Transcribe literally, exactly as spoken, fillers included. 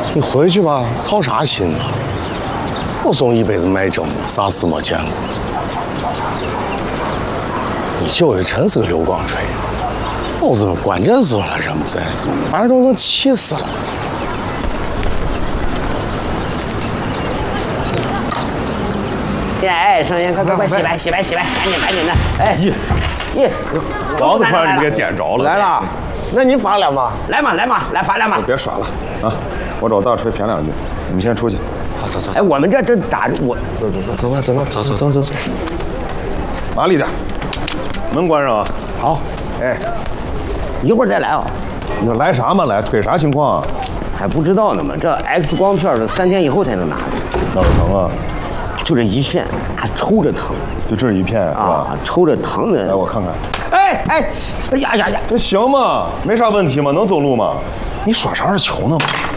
你回去吧，操啥心啊？我总一辈子卖蒸，啥事没见过。你舅爷真是个流光锤，都是个关键时候了人不在，把人都能气死了。 哎，生意快快快，洗白洗白洗白，赶紧赶紧的！哎，咦，咦， 房子快让你给点着了。 来了，那你发两把？ 来嘛来嘛，来发两把。 别耍了啊！我找大锤谝两句，你们先出去。 好，走走。 哎，我们这这打着我， 走走走走吧走吧走走走走走， 麻利点，门关上啊。 好， 哎， 一会儿再来啊。 你说来啥嘛来？推啥情况啊？ 还不知道呢嘛，这 X 光片是三天以后才能拿的。 哪儿疼啊？ 就这一片，还抽着疼。 就这一片是吧？ 啊，抽着疼的。 来，我看看。 哎哎，哎呀呀呀！ 这行吗？没啥问题吗？能走路吗？你耍啥球呢？